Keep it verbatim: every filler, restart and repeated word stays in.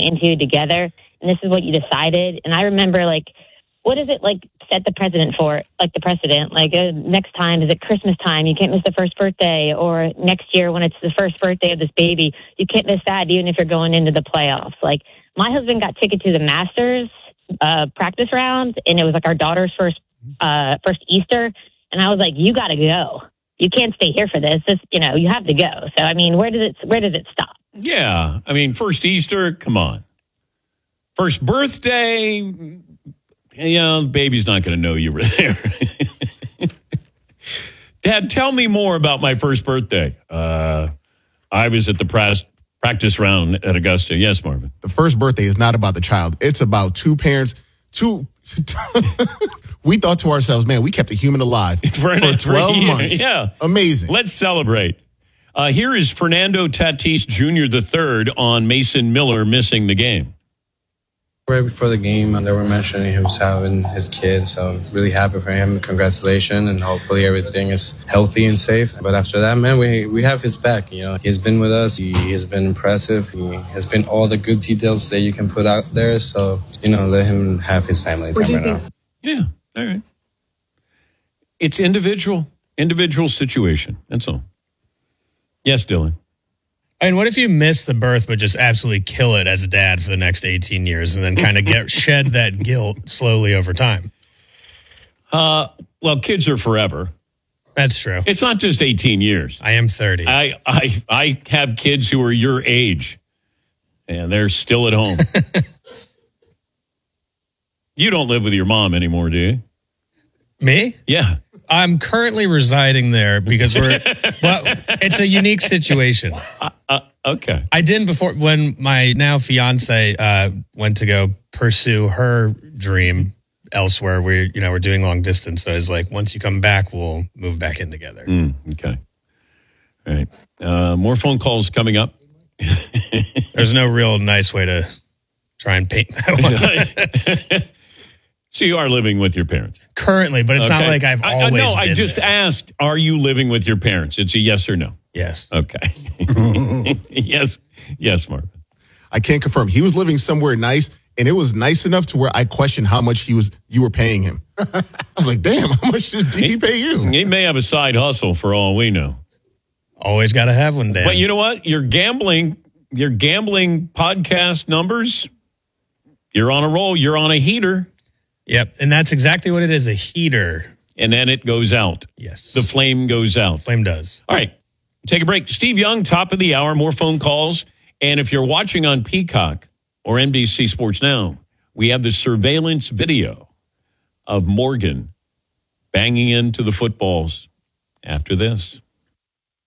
into together, and this is what you decided. And I remember, like, what does it, like, set the precedent for, like, the precedent? Like, uh, next time, is it Christmas time? You can't miss the first birthday. Or next year, when it's the first birthday of this baby, you can't miss that, even if you're going into the playoffs. Like, my husband got ticket to the Masters uh, practice round, and it was, like, our daughter's first uh, first Easter. And I was like, you got to go. You can't stay here for this. This, you know, you have to go. So, I mean, where does it, where does it stop? Yeah. I mean, first Easter, come on. First birthday, you know, the baby's not going to know you were there. Dad, tell me more about my first birthday. Uh, I was at the pras- practice round at Augusta. Yes, Marvin. The first birthday is not about the child. It's about two parents, two... We thought to ourselves, man, we kept a human alive for, for twelve months. Yeah. Amazing. Let's celebrate. Uh, here is Fernando Tatis Junior the third on Mason Miller missing the game. Right before the game, they were mentioning him having his kid, so I'm really happy for him. Congratulations, and hopefully everything is healthy and safe. But after that, man, we we have his back. You know, he's been with us. He has been impressive. He has been all the good details that you can put out there. So, you know, let him have his family time right now. Yeah, all right. It's individual, individual situation. That's all. Yes, Dylan. I mean, what if you miss the birth but just absolutely kill it as a dad for the next eighteen years and then kind of get shed that guilt slowly over time? Uh, well, kids are forever. That's true. It's not just eighteen years. I am thirty. I, I, I have kids who are your age, and they're still at home. You don't live with your mom anymore, do you? Me? Yeah. I'm currently residing there because we're, well, it's a unique situation. Uh, uh, okay. I didn't before, when my now fiance uh, went to go pursue her dream elsewhere. We, you know, we're doing long distance. So I was like, once you come back, we'll move back in together. Mm, okay. All right. Uh, more phone calls coming up. There's no real nice way to try and paint that one. So you are living with your parents? Currently, but it's okay. Not like I've always I, I, No, been I just there. asked, are you living with your parents? It's a yes or no. Yes. Okay. yes. Yes, Marvin. I can't confirm. He was living somewhere nice, and it was nice enough to where I questioned how much he was. you were paying him. I was like, damn, how much did he, he pay you? He may have a side hustle for all we know. Always got to have one, Dan. But you know what? Your gambling, your gambling podcast numbers, you're on a roll. You're on a heater. Yep, and that's exactly what it is, a heater. And then it goes out. Yes. The flame goes out. Flame does. All right, take a break. Steve Young, top of the hour, more phone calls. And if you're watching on Peacock or N B C Sports Now, we have the surveillance video of Morgan banging into the footballs after this.